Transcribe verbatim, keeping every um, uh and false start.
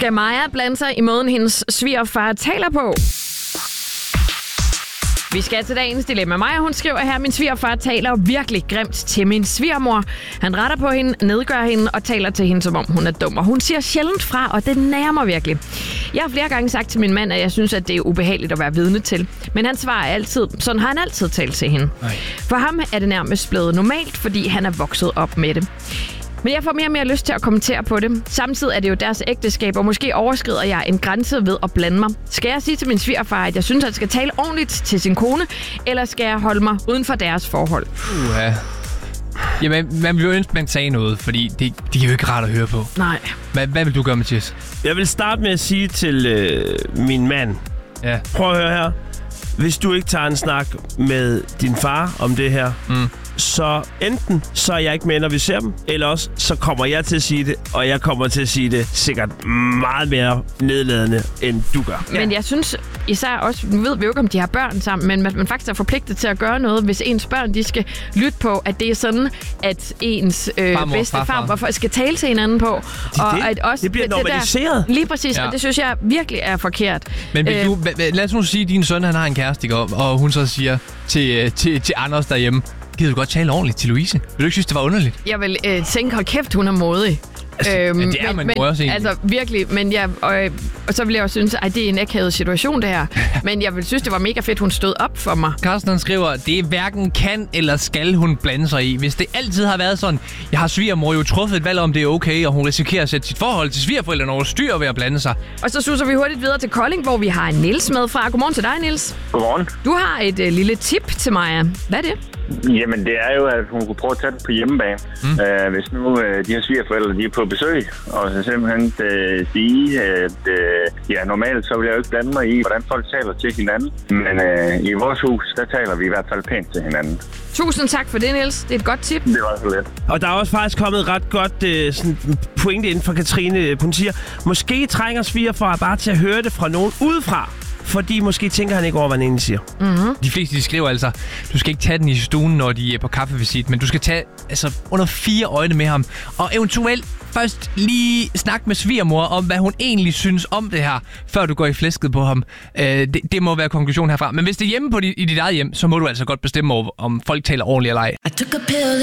Skal Maja blande sig i måden, hendes svigerfar taler på? Vi skal til dagens dilemma. Maja, hun skriver her, min svigerfar taler virkelig grimt til min svigermor. Han retter på hende, nedgør hende og taler til hende, som om hun er dum. Og hun siger sjældent fra, og det nærer mig virkelig. Jeg har flere gange sagt til min mand, at jeg synes, at det er ubehageligt at være vidne til. Men han svarer altid, sådan har han altid talt til hende. Ej. For ham er det nærmest blevet normalt, fordi han er vokset op med det. Men jeg får mere og mere lyst til at kommentere på det. Samtidig er det jo deres ægteskab, og måske overskrider jeg en grænse ved at blande mig. Skal jeg sige til min svigerfar, at jeg synes, at jeg skal tale ordentligt til sin kone, eller skal jeg holde mig uden for deres forhold? Uha. Jamen, man vil jo ønske, at man sagde noget, fordi det, det er jo ikke rart at høre på. Nej. Hvad, hvad vil du gøre, Mathias? Jeg vil starte med at sige til øh, min mand. Ja. Prøv at høre her. Hvis du ikke tager en snak med din far om det her, mm. så enten så er jeg ikke med, når vi ser dem, eller også så kommer jeg til at sige det, og jeg kommer til at sige det sikkert meget mere nedladende, end du gør. Men jeg synes især også, nu ved vi jo ikke, om de har børn sammen, men man faktisk er forpligtet til at gøre noget, hvis ens børn, de skal lytte på, at det er sådan, at ens øh, Farmor, bedste farfar. farmor skal tale til hinanden på. Det, og det, at også det bliver normaliseret. Der, lige præcis, ja. Og det synes jeg virkelig er forkert. Men vil øh, du, lad os nu sige, at din søn han har en kæreste, ikke? Og hun så siger til, til, til Anders derhjemme, gider du godt tale ordentligt til Louise? Vil du ikke synes, det var underligt? Jeg vil øh, tænke, hold kæft, hun er modig. Altså, øhm, ja, det er man men, jo også egentlig. Altså virkelig, men jeg, og, og så vil jeg også synes, at det er en akavet situation, det her. Men jeg vil synes, det var mega fedt, hun stod op for mig. Carsten han skriver, det er hverken kan eller skal hun blande sig i. Hvis det altid har været sådan, jeg har svigermor jo truffet et valg om, det er okay, og hun risikerer at sætte sit forhold til svigerforældrene over styr ved at blande sig. Og så suser vi hurtigt videre til Kolding, hvor vi har Niels med fra. Godmorgen til dig, Niels. Godmorgen. Du har et øh, lille tip til Maja. Hvad er det? Jamen, det er jo, at hun kunne prøve at tage det på hjemmebane. Mm. Uh, hvis nu uh, de her svigerforældre, de er på besøg, og så simpelthen uh, sige, at uh, ja, normalt så vil jeg jo ikke blande mig i, hvordan folk taler til hinanden. Men uh, i vores hus, der taler vi i hvert fald pænt til hinanden. Tusind tak for det, Niels. Det er et godt tip. Det var så let. Og der er også faktisk kommet ret godt uh, sådan pointe ind fra Katrine. Hun siger, måske trænger svigerfar bare til at høre det fra nogen udefra. Fordi måske tænker han ikke over, hvad han egentlig siger. Mm-hmm. De fleste de skriver altså, du skal ikke tage den i stuen, når de er på kaffevisit, men du skal tage altså, under fire øjne med ham. Og eventuelt først lige snakke med svigermor om, hvad hun egentlig synes om det her, før du går i flæsket på ham. Øh, det, det må være konklusionen herfra. Men hvis det er hjemme på dit, i dit eget hjem, så må du altså godt bestemme over, om folk taler ordentligt eller ej.